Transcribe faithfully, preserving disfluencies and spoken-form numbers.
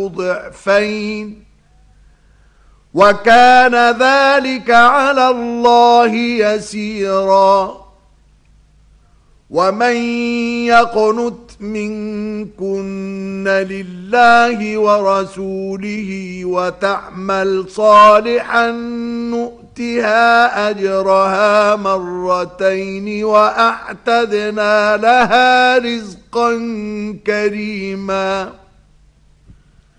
ضعفين وكان ذلك على الله يسيرا. ومن يقنت منكن لله ورسوله وتعمل صالحا نؤتها أجرها مرتين وأعتدنا لها رزقا كريما.